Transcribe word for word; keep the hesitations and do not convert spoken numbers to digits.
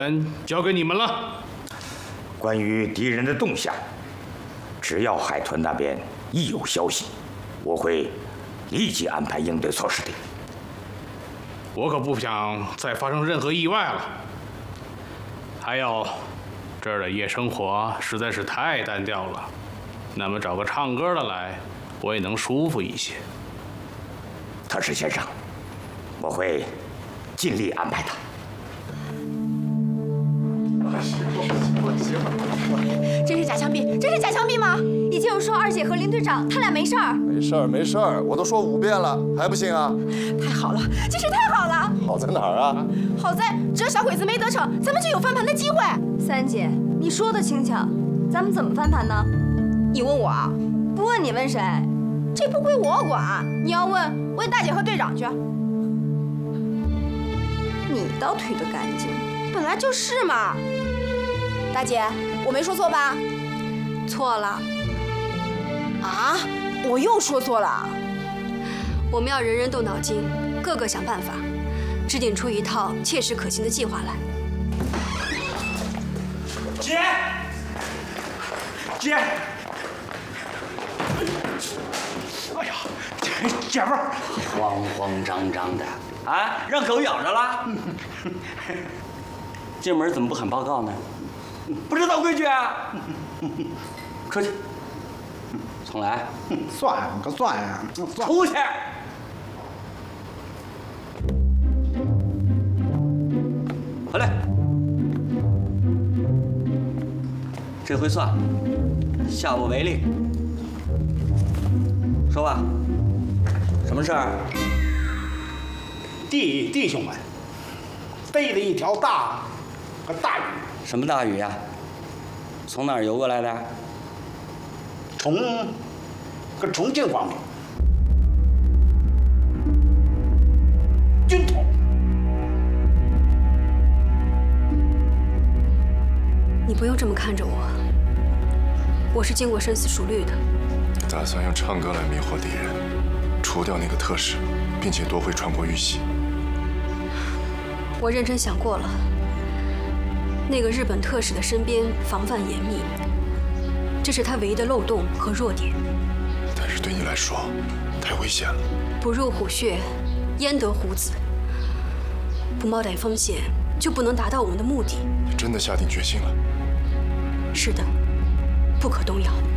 嗯，交给你们了。 关于敌人的动向，只要海豚那边一有消息，我会立即安排应对措施的。 我可不想再发生任何意外了。还有，这儿的夜生活实在是太单调了，那么找个唱歌的来，我也能舒服一些。 特使先生，我会尽力安排他。 这是假枪毙，这是假枪毙吗？已经有说二姐和林队长他俩没事儿， 没事儿没事儿，我都说五遍了，还不信啊？ 太好了，真是太好了！ 好在哪儿啊？ 好在只要小鬼子没得逞，咱们就有翻盘的机会。 三姐，你说的轻巧，咱们怎么翻盘呢？ 你问我啊？ 不问你问谁？ 这不归我管，你要问问大姐和队长去。 你倒推得干净， 本来就是嘛。 大姐，我没说错吧？ 错了。 啊？我又说错了？ 我们要人人动脑筋，个个想办法，制定出一套切实可行的计划来。 姐，姐，哎呀，姐夫，慌慌张张的啊，让狗咬着了。进门怎么不喊报告呢？ 不知道规矩啊！出去，重来。 算个算呀！ 出去！回来。这回算了，下不为例。说吧，什么事儿？ 弟弟兄们逮了一条大个大鱼。 什么大鱼呀？从哪儿游过来的？ 从个重庆方面，军统。 你不用这么看着我，我是经过深思熟虑的。 打算用唱歌来迷惑敌人，除掉那个特使，并且夺回传国玉玺。 我认真想过了。 那个日本特使的身边防范严密，这是他唯一的漏洞和弱点。 但是对你来说，太危险了。 不入虎穴，焉得虎子？不冒点风险，就不能达到我们的目的。 你真的下定决心了？ 是的，不可动摇。